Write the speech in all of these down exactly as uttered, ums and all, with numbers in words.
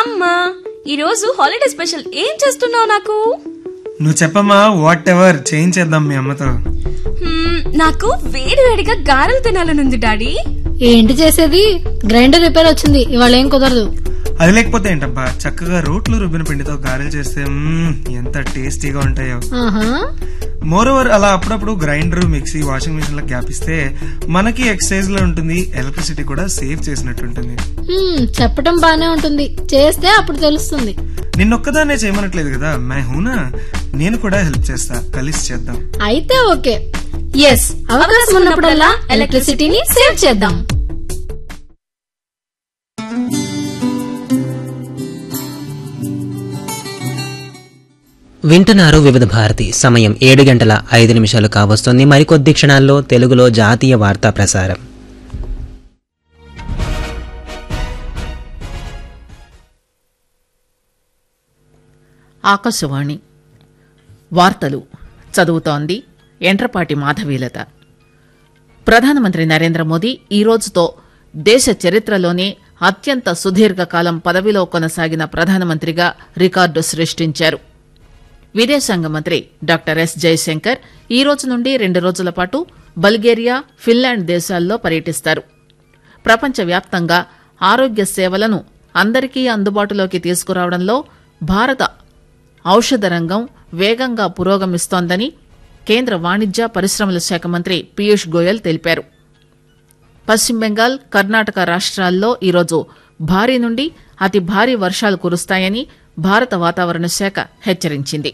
అమ్మా ఈరోజు holiday special ఏం చేస్తున్నావు నాకు? నువ్వు చెప్పమ్మా, వాట్ ఎవర్ చేయించేద్దాం మీ అమ్మతో. హ్మ్, నాకు వేడి వేడిగా గారెలు తినాలనుంది డాడీ. ఏంటి చేసేది? గ్రైండర్ రిపేర్ వచ్చింది, ఇవాళ ఏం కుదరదు. అది లేకపోతే ఏంటబ్బా, చక్కగా రోట్లు రుబ్బిన పిండితో గారెలు చేస్తే మ్మ్, ఎంత టేస్టీగా ఉంటాయో. మోర్ ఓవర్ అలా అప్పుడప్పుడు గ్రైండర్, మిక్సీ, వాషింగ్ మిషన్ లో గ్యాప్ ఇస్తే మనకి ఎక్సైజ్ లో ఉంటుంది, ఎలక్ట్రిసిటీ కూడా సేవ్ చేసినట్టు ఉంటుంది. చెప్పటం బానే ఉంటుంది, చేస్తే అప్పుడు తెలుస్తుంది. నిన్నొక్కదాన్నే చేయమనట్లేదు కదా, మై హూనా, నేను కూడా హెల్ప్ చేస్తా, కలిసి చేద్దాం. అయితే ఓకే. ఎస్, అవకాశం ఉన్నప్పుడల్లా ఎలక్ట్రిసిటీని సేవ్ చేద్దాం. వింటున్నారు వివిధ భారతి. సమయం ఏడు గంటల ఐదు నిమిషాలు కావస్తుంది. మరికొద్ది క్షణాల్లో తెలుగులో జాతీయ వార్తా ప్రసారం. ఆకాశవాణి వార్తలు చదువుతోంది ఎంట్రపాటి మాధవీలత. ప్రధానమంత్రి నరేంద్ర మోదీ ఈ రోజుతో దేశ చరిత్రలోనే అత్యంత సుదీర్ఘకాలం పదవిలో కొనసాగిన ప్రధానమంత్రిగా రికార్డు సృష్టించారు. విదేశాంగ మంత్రి డాక్టర్ ఎస్ జయశంకర్ ఈ రోజు నుండి రెండు రోజుల పాటు బల్గేరియా, ఫిన్లాండ్ దేశాల్లో పర్యటిస్తారు. ప్రపంచవ్యాప్తంగా ఆరోగ్య సేవలను అందరికీ అందుబాటులోకి తీసుకురావడంలో భారత ఔషధ రంగం వేగంగా పురోగమిస్తోందని కేంద్ర వాణిజ్య పరిశ్రమల శాఖ మంత్రి పీయూష్ గోయల్ తెలిపారు. పశ్చిమ బెంగాల్, కర్ణాటక రాష్ట్రాల్లో ఈరోజు భారీ నుండి అతి భారీ వర్షాలు కురుస్తాయని భారత వాతావరణ శాఖ హెచ్చరించింది.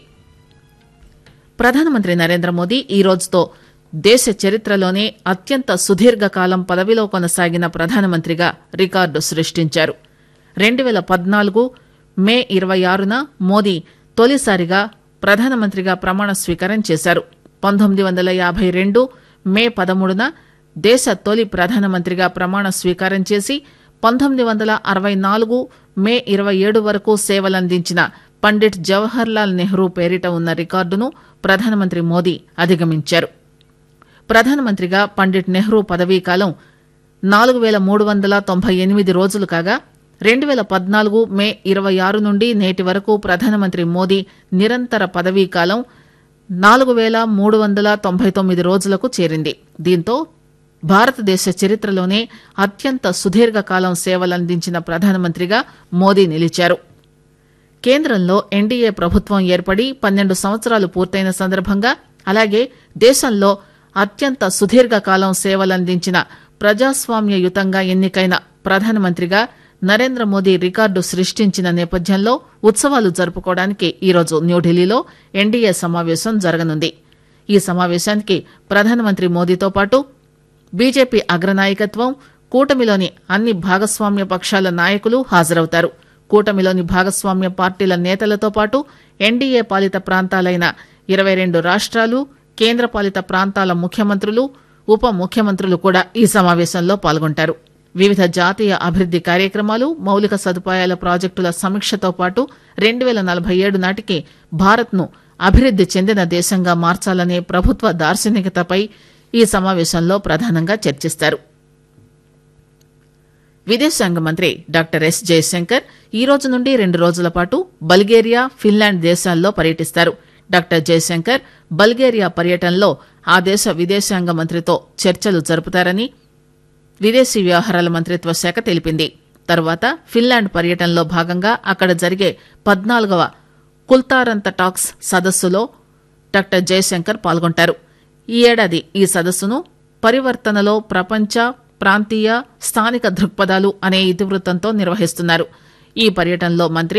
ప్రధానమంత్రి నరేంద్ర మోదీ ఈ రోజుతో దేశ చరిత్రలోనే అత్యంత సుదీర్ఘకాలం పదవిలో కొనసాగిన ప్రధానమంత్రిగా రికార్డు సృష్టించారు. రెండు వేల పద్నాలుగు మే ఇరవై ఆరున మోదీ తొలిసారిగా ప్రధానమంత్రిగా ప్రమాణ స్వీకారం చేశారు. పంతొమ్మిది వందల యాభై రెండు మే పదమూడున దేశ తొలి ప్రధానమంత్రిగా ప్రమాణ స్వీకారం చేసి పంతొమ్మిది వందల అరవై నాలుగు మే ఇరవై ఏడు వరకు సేవలందించిన పండిట్ జవహర్ లాల్ నెహ్రూ పేరిట ఉన్న రికార్డును ప్రధానమంత్రి మోదీ అధిగమించారు. ప్రధానమంత్రిగా పండిట్ నెహ్రూ పదవీకాలం నాలుగు వేల మూడు వందల తొంభై ఎనిమిది రోజులు కాగా రెండు వేల పద్నాలుగు మే ఇరవై ఆరు నుండి నేటి వరకు ప్రధానమంత్రి మోదీ నిరంతర పదవీకాలం నాలుగు వేల మూడు వందల తొంభై తొమ్మిది రోజులకు చేరింది. దీంతో భారతదేశ చరిత్రలోనే అత్యంత సుదీర్ఘకాలం సేవలందించిన ప్రధానమంత్రిగా మోదీ నిలిచారు. కేంద్రంలో ఎన్డీఏ ప్రభుత్వం ఏర్పడి పన్నెండు సంవత్సరాలు పూర్తయిన సందర్భంగా, అలాగే దేశంలో అత్యంత సుదీర్ఘకాలం సేవలందించిన ప్రజాస్వామ్యయుతంగా ఎన్నికైన ప్రధానమంత్రిగా నరేంద్ర మోదీ రికార్డు సృష్టించిన నేపథ్యంలో ఉత్సవాలు జరుపుకోవడానికి ఈరోజు న్యూఢిల్లీలో ఎన్డీఏ సమావేశం జరగనుంది. ఈ సమావేశానికి ప్రధానమంత్రి మోదీతో పాటు బీజేపీ అగ్రనాయకత్వం, కూటమిలోని అన్ని భాగస్వామ్య పక్షాల నాయకులు హాజరవుతారు. కూటమిలోని భాగస్వామ్య పార్టీల నేతలతో పాటు ఎన్డీఏ పాలిత ప్రాంతాలైన ఇరవై రెండు రాష్ట్రాలు, కేంద్రపాలిత ప్రాంతాల ముఖ్యమంత్రులు, ఉప ముఖ్యమంత్రులు కూడా ఈ సమావేశంలో పాల్గొంటారు. వివిధ జాతీయ అభివృద్ది కార్యక్రమాలు, మౌలిక సదుపాయాల ప్రాజెక్టుల సమీక్షతో పాటు రెండు వేల నలభై ఏడు నాటికి భారత్ను అభివృద్ది చెందిన దేశంగా మార్చాలనే ప్రభుత్వ దార్శనికతపై ఈ సమావేశంలో ప్రధానంగా చర్చిస్తారు. విదేశాంగ మంత్రి డాక్టర్ ఎస్ జయశంకర్ ఈ రోజు నుండి రెండు రోజుల పాటు బల్గేరియా, ఫిన్లాండ్ దేశాల్లో పర్యటిస్తారు. డాక్టర్ జయశంకర్ బల్గేరియా పర్యటనలో ఆ దేశ విదేశాంగ మంత్రితో చర్చలు జరుపుతారని విదేశీ వ్యవహారాల మంత్రిత్వ శాఖ తెలిపింది. తర్వాత ఫిన్లాండ్ పర్యటనలో భాగంగా అక్కడ జరిగే పద్నాలుగవ కుల్తారంత టాక్స్ సదస్సులో డాక్టర్ జయశంకర్ పాల్గొంటారు. ఈ ఏడాది ఈ సదస్సును పరివర్తనలో ప్రపంచ, ప్రాంతీయ, స్థానిక దృక్పథాలు అనే ఇతివృత్తంతో నిర్వహిస్తున్నారు. ఈ పర్యటనలో మంత్రి